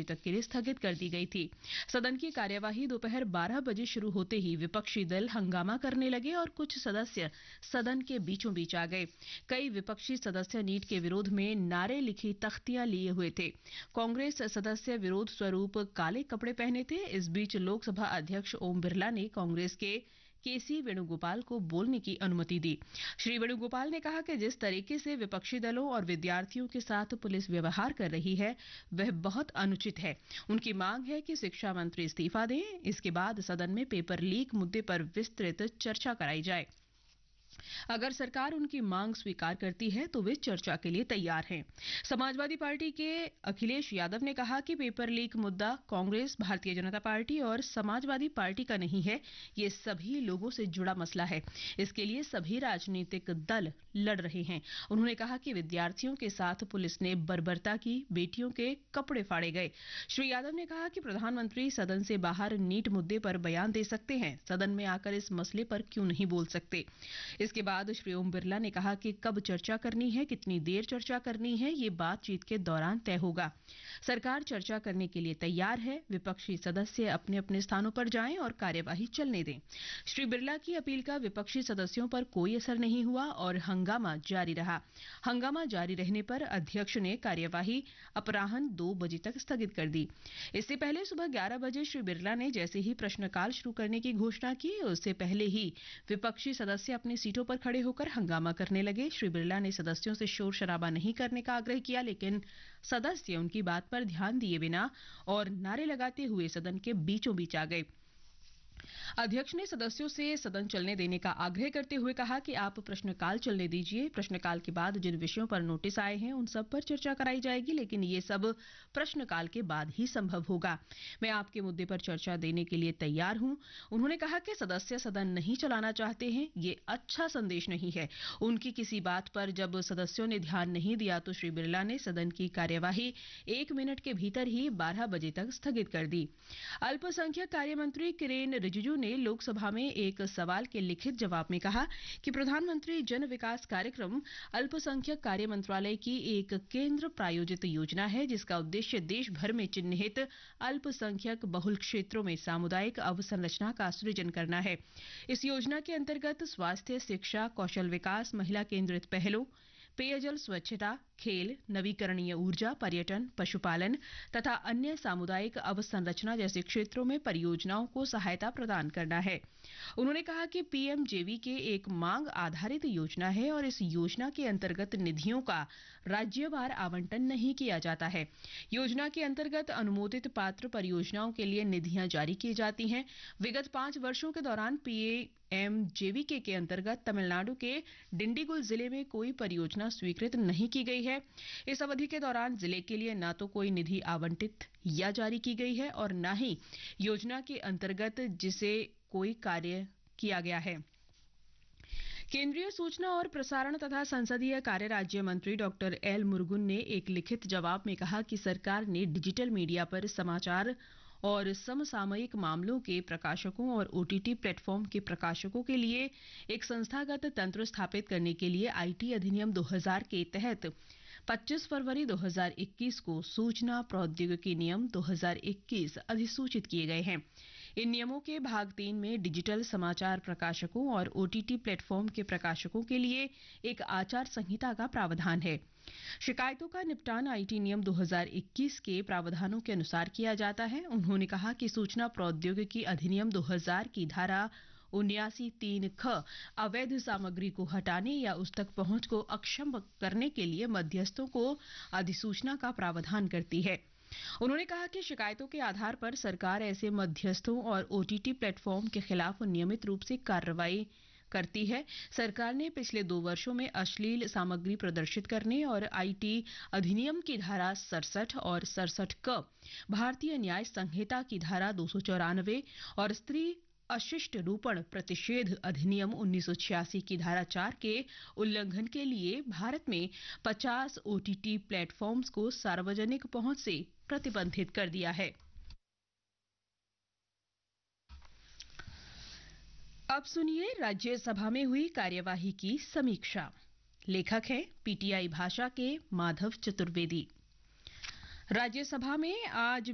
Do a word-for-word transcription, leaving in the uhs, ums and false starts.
तक के लिए स्थगित कर दी गई थी। सदन की कार्यवाही दोपहर बारह बजे शुरू होते ही विपक्षी दल हंगामा करने लगे और कुछ सदस्य सदन के बीचों बीच आ गए। कई विपक्षी सदस्य नीट के विरोध में नारे लिखी तख्तियां लिए हुए थे। कांग्रेस सदस्य विरोध स्वरूप काले कपड़े पहने थे। इस बीच लोकसभा अध्यक्ष ओम बिरला ने कांग्रेस के केसी वेणुगोपाल को बोलने की अनुमति दी। श्री वेणुगोपाल ने कहा कि जिस तरीके से विपक्षी दलों और विद्यार्थियों के साथ पुलिस व्यवहार कर रही है वह बहुत अनुचित है। उनकी मांग है कि शिक्षा मंत्री इस्तीफा दें। इसके बाद सदन में पेपर लीक मुद्दे पर विस्तृत चर्चा कराई जाए। अगर सरकार उनकी मांग स्वीकार करती है तो वे चर्चा के लिए तैयार हैं। समाजवादी पार्टी के अखिलेश यादव ने कहा कि पेपर लीक मुद्दा कांग्रेस, भारतीय जनता पार्टी और समाजवादी पार्टी का नहीं है, ये सभी लोगों से जुड़ा मसला है। इसके लिए सभी राजनीतिक दल लड़ रहे हैं। उन्होंने कहा कि विद्यार्थियों के साथ पुलिस ने बर्बरता की, बेटियों के कपड़े फाड़े गए। श्री यादव ने कहा कि प्रधानमंत्री सदन से बाहर नीट मुद्दे पर बयान दे सकते हैं, सदन में आकर इस मसले पर क्यों नहीं बोल सकते। इसके बाद श्री ओम बिरला ने कहा कि कब चर्चा करनी है, कितनी देर चर्चा करनी है, ये बातचीत के दौरान तय होगा। सरकार चर्चा करने के लिए तैयार है। विपक्षी सदस्य अपने अपने स्थानों पर जाएं और कार्यवाही चलने दें। श्री बिरला की अपील का विपक्षी सदस्यों पर कोई असर नहीं हुआ और हंगामा जारी रहा। हंगामा जारी रहने पर अध्यक्ष ने कार्यवाही अपराह्न दो बजे तक स्थगित कर दी। इससे पहले सुबह ग्यारह बजे श्री बिरला ने जैसे ही प्रश्नकाल शुरू करने की घोषणा की, उससे पहले ही विपक्षी सदस्य अपनी सीटों पर खड़े होकर हंगामा करने लगे। श्री बिरला ने सदस्यों से शोर शराबा नहीं करने का आग्रह किया, लेकिन सदस्य उनकी बात पर ध्यान दिए बिना और नारे लगाते हुए सदन के बीचों बीच आ गए। अध्यक्ष ने सदस्यों से सदन चलने देने का आग्रह करते हुए कहा कि आप प्रश्नकाल चलने दीजिए। प्रश्नकाल के बाद जिन विषयों पर नोटिस आए हैं उन सब पर चर्चा कराई जाएगी, लेकिन ये सब प्रश्नकाल के बाद ही संभव होगा। मैं आपके मुद्दे पर चर्चा देने के लिए तैयार हूं। उन्होंने कहा कि सदस्य सदन नहीं चलाना चाहते हैं, ये अच्छा संदेश नहीं है। उनकी किसी बात पर जब सदस्यों ने ध्यान नहीं दिया तो श्री बिरला ने सदन की कार्यवाही एक मिनट के भीतर ही बारह बजे तक स्थगित कर दी। अल्पसंख्यक कार्य मंत्री किरेन रिजिजू ने लोकसभा में एक सवाल के लिखित जवाब में कहा कि प्रधानमंत्री जन विकास कार्यक्रम अल्पसंख्यक कार्य मंत्रालय की एक केंद्र प्रायोजित योजना है, जिसका उद्देश्य देश भर में चिन्हित अल्पसंख्यक बहुल क्षेत्रों में सामुदायिक अवसंरचना का सृजन करना है। इस योजना के अंतर्गत स्वास्थ्य, शिक्षा, कौशल विकास, महिला केंद्रित पहलों, पेयजल, स्वच्छता, खेल, नवीकरणीय ऊर्जा, पर्यटन, पशुपालन तथा अन्य सामुदायिक अवसंरचना जैसे क्षेत्रों में परियोजनाओं को सहायता प्रदान करना है। उन्होंने कहा कि पीएमजेवीके एक मांग आधारित योजना है और इस योजना के अंतर्गत निधियों का राज्यवार आवंटन नहीं किया जाता है। योजना के अंतर्गत अनुमोदित पात्र परियोजनाओं के लिए निधियां जारी की जाती हैं। विगत पांच वर्षों के दौरान पीएमजेवीके के अंतर्गत तमिलनाडु के डिंडीगुल जिले में कोई परियोजना स्वीकृत नहीं की गई है। इस अवधि के दौरान जिले के लिए न तो कोई निधि आवंटित या जारी की गई है और न ही योजना के अंतर्गत जिसे कोई कार्य किया गया है। केंद्रीय सूचना और प्रसारण तथा संसदीय कार्य राज्य मंत्री डॉक्टर एल मुरुगन ने एक लिखित जवाब में कहा कि सरकार ने डिजिटल मीडिया पर समाचार और समसामयिक मामलों के प्रकाशकों और ओटीटी प्लेटफॉर्म के प्रकाशकों के लिए एक संस्थागत तंत्र स्थापित करने के लिए आईटी अधिनियम दो हज़ार के तहत पच्चीस फरवरी दो हज़ार इक्कीस को सूचना प्रौद्योगिकी नियम दो हज़ार इक्कीस अधिसूचित किए गए हैं। इन नियमों के भाग तीन में डिजिटल समाचार प्रकाशकों और ओटीटी प्लेटफॉर्म के प्रकाशकों के लिए एक आचार संहिता का प्रावधान है। शिकायतों का निपटान आईटी नियम दो हज़ार इक्कीस के प्रावधानों के अनुसार किया जाता है। उन्होंने कहा कि सूचना प्रौद्योगिकी अधिनियम दो हज़ार की धारा उन्यासी तीन ख अवैध सामग्री को हटाने या उस तक पहुंच को अक्षम करने के लिए मध्यस्थों को अधिसूचना का प्रावधान करती है। उन्होंने कहा कि शिकायतों के आधार पर सरकार ऐसे मध्यस्थों और ओटीटी प्लेटफॉर्म के खिलाफ नियमित रूप से कार्रवाई करती है। सरकार ने पिछले दो वर्षों में अश्लील सामग्री प्रदर्शित करने और आईटी अधिनियम की धारा सड़सठ और सड़सठ क, भारतीय न्याय संहिता की धारा दो सौ चौरानवे और स्त्री अशिष्ट रूपण प्रतिषेध अधिनियम उन्नीस सौ छियासी की धारा चार के उल्लंघन के लिए भारत में पचास ओटीटी प्लेटफॉर्म्स को सार्वजनिक पहुंच से प्रतिबंधित कर दिया है। अब सुनिए राज्यसभा में हुई कार्यवाही की समीक्षा। लेखक हैं पीटीआई भाषा के माधव चतुर्वेदी। राज्यसभा में आज